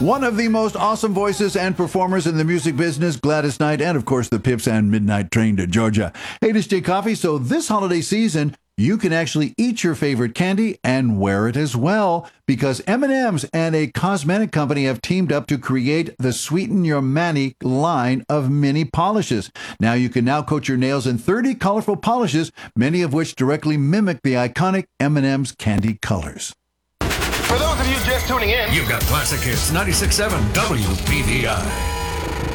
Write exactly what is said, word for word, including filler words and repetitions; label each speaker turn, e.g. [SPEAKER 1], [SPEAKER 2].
[SPEAKER 1] One of the most awesome voices and performers in the music business, Gladys Knight, and of course the Pips and Midnight Train to Georgia. Hey, this is Jay Coffee. So this holiday season, you can actually eat your favorite candy and wear it as well, because M and M's and a cosmetic company have teamed up to create the Sweeten Your Mani line of mini polishes. Now you can now coat your nails in thirty colorful polishes, many of which directly mimic the iconic M and M's candy colors.
[SPEAKER 2] For those of you just tuning in,
[SPEAKER 3] you've got Classic Hits ninety-six point seven W B V I.